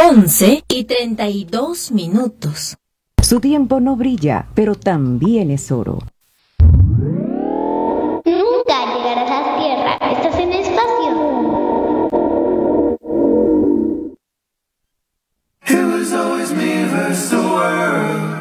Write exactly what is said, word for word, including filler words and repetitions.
once y treinta y dos minutos. Su tiempo no brilla, pero también es oro. Nunca llegarás a la Tierra, estás en el espacio. It was always me versus the world.